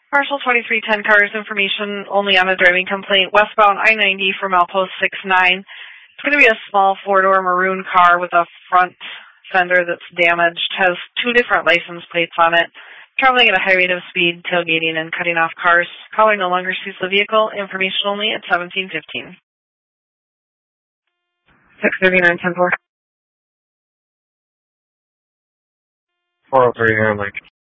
Marshall 2310 cars information only on a driving complaint. Westbound I-90 from Outpost 69. It's going to be a small four-door maroon car with a front fender that's damaged. Has two different license plates on it. Traveling at a high rate of speed, tailgating and cutting off cars. Caller no longer sees the vehicle. Information only at 1715. 639-10-4. 403 here, Lake.